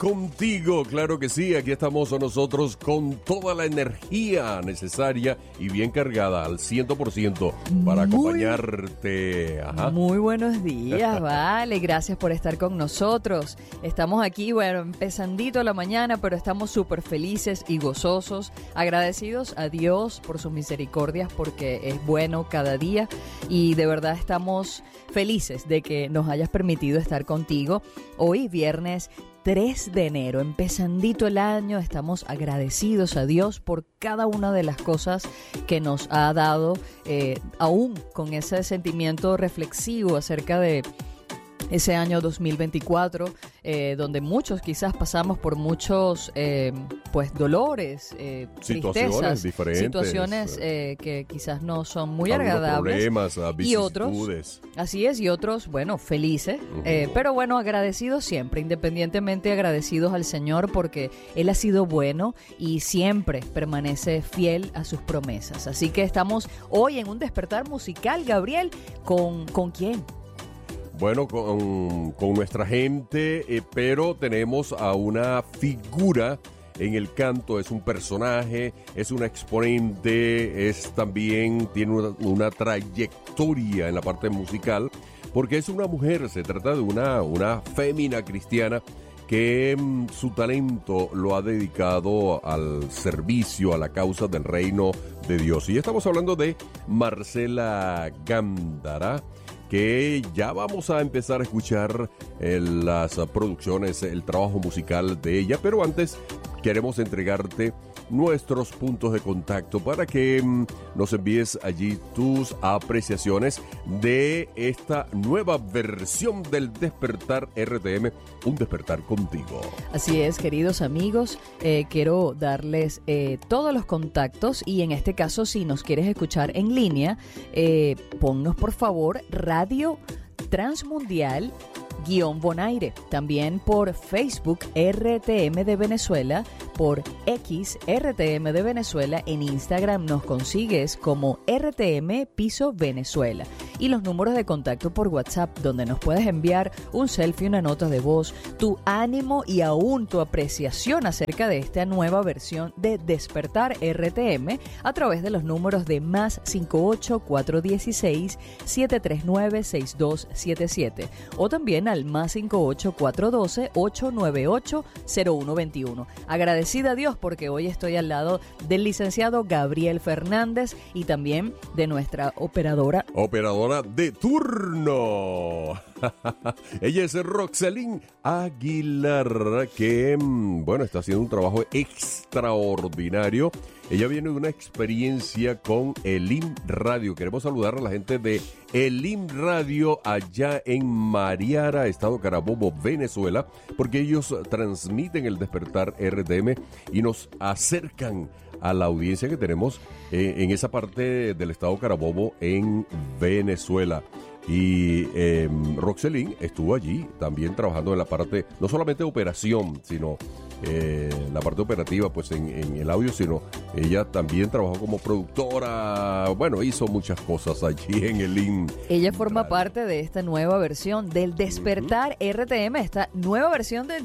contigo, claro que sí, aquí estamos nosotros con toda la energía necesaria y bien cargada al 100% para acompañarte. Ajá. Muy buenos días, vale, gracias por estar con nosotros. Estamos aquí, bueno, empezandito la mañana, pero estamos súper felices y gozosos, agradecidos a Dios por sus misericordias, porque es bueno cada día y de verdad estamos felices de que nos hayas permitido estar contigo hoy, viernes 3 de enero, empezandito el año. Estamos agradecidos a Dios por cada una de las cosas que nos ha dado, aún con ese sentimiento reflexivo acerca de ese año 2024, donde muchos quizás pasamos por muchos pues dolores, situaciones tristezas, diferentes, situaciones que quizás no son muy agradables, problemas, y otros, así es, y otros, bueno, felices, pero bueno, agradecidos siempre, independientemente agradecidos al Señor, porque Él ha sido bueno y siempre permanece fiel a sus promesas. Así que estamos hoy en un despertar musical, Gabriel, ¿con quién? Bueno, con nuestra gente, pero tenemos a una figura en el canto, es un personaje, es una exponente, es también tiene una trayectoria en la parte musical, porque es una mujer, se trata de una fémina cristiana que su talento lo ha dedicado al servicio, a la causa del reino de Dios. Y estamos hablando de Marcela Gándara, que ya vamos a empezar a escuchar las producciones, el trabajo musical de ella, pero antes queremos entregarte nuestros puntos de contacto para que nos envíes allí tus apreciaciones de esta nueva versión del Despertar RTM, un despertar contigo. Así es, queridos amigos, quiero darles todos los contactos y en este caso, si nos quieres escuchar en línea, ponnos por favor Radio Transmundial Bonaire, también por Facebook RTM de Venezuela, por X RTM de Venezuela, en Instagram nos consigues como RTM Piso Venezuela, y los números de contacto por WhatsApp, donde nos puedes enviar un selfie, una nota de voz, tu ánimo y aún tu apreciación acerca de esta nueva versión de Despertar RTM a través de los números de más 58 416 739 6277 o también al más 58 412 898 0121. Agradecida a Dios porque hoy estoy al lado del licenciado Gabriel Fernández y también de nuestra operadora de turno. Ella es Roxelín Aguilar, que bueno, está haciendo un trabajo extraordinario. Ella viene de una experiencia con Elim Radio. Queremos saludar a la gente de Elim Radio allá en Mariara, estado Carabobo, Venezuela, porque ellos transmiten el Despertar RTM y nos acercan a la audiencia que tenemos en esa parte del estado Carabobo en Venezuela. Y Roxelín estuvo allí también trabajando en la parte, no solamente de operación, sino la parte operativa pues en el audio, sino ella también trabajó como productora. Bueno, hizo muchas cosas allí en el IN. Ella forma parte de esta nueva versión del Despertar RTM, esta nueva versión del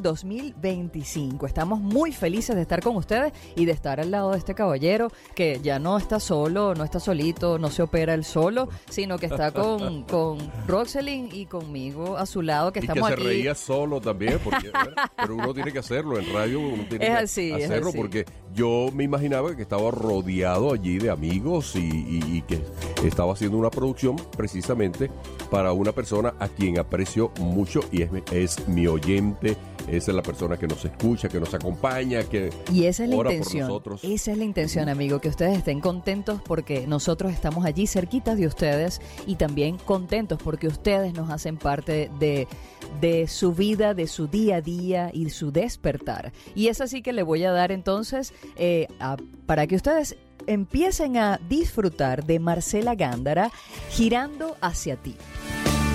2025. Estamos muy felices de estar con ustedes y de estar al lado de este caballero que ya no está solo, no está solito, no se opera él solo, sino que está con Roxelín y conmigo a su lado, que estamos aquí. Y que se reía solo también, porque, pero uno tiene que hacerlo en radio, uno tiene que hacerlo, porque yo me imaginaba que estaba rodeado allí de amigos y que estaba haciendo una producción precisamente para una persona a quien aprecio mucho y es mi oyente. Esa es la persona que nos escucha, que nos acompaña, que y esa es la ora intención, por nosotros. Esa es la intención, amigo, que ustedes estén contentos porque nosotros estamos allí cerquitas de ustedes y también contentos porque ustedes nos hacen parte de su vida, de su día a día y su despertar. Y es así que le voy a dar entonces para que ustedes empiecen a disfrutar de Marcela Gándara, Girando hacia ti.